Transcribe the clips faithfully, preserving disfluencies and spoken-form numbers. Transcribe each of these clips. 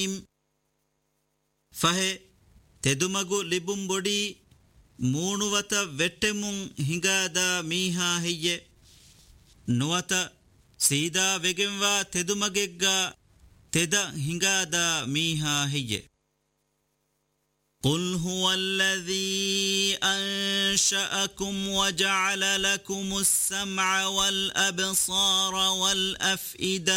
ಫಹೆ ತೆದುಮಗು ಲಿಬುಂ ಬೊಡಿ ಮೂಣುವತ ವೆಟ್ಟೆಮುಂ ಹಿಂಗಾದ ಮೀಹಾ ಹೆಯ್ಯೆ ನುವತ ಸೀದಾ ವೆಗೆಂವಾ ತೆದುಮಗೆಗ್ಗ ತೆದ ಹಿಂಗಾದ ಮೀಹಾ ಹೆಯ್ಯೆ قل هو الذي أنشأكم وجعل لكم السمع والأبصار والأفئدة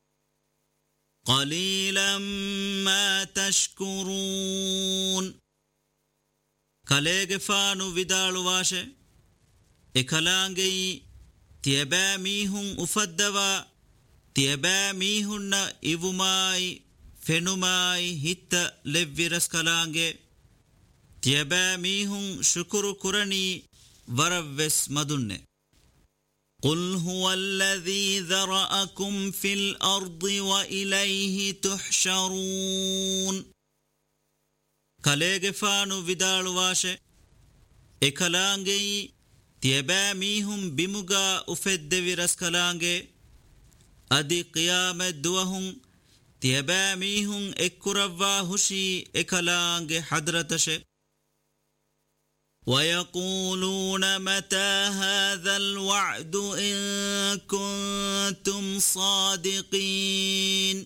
قليلا ما تشكرون كاليغ فانو vidaalu waashe ekalaangei tiyabaa miihun ufaddawa tiyabaa miihunna ivumai fenumai hitta levviras kalaange tiyabaa miihun shukuru kurani waravves madunne قل هو الذي ذرأكم في الأرض وإليه تحشرون كاليغ فانو vidaalu waashe ekalaangei tiyabaa miihun bimuga ufeddeviras kalaange adi qiyamet duwahun tiyabaa miihun ekkuravva hushi ekalaange hadratashe ويقولون متى هذا الوعد إن كنتم صادقين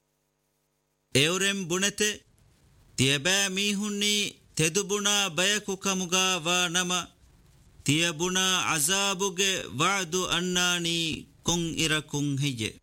اورم بنته تيبا ميهني تدبنا بيكو كمغا ونما تيبنا عذابوغ وعد أناني كن إركن هي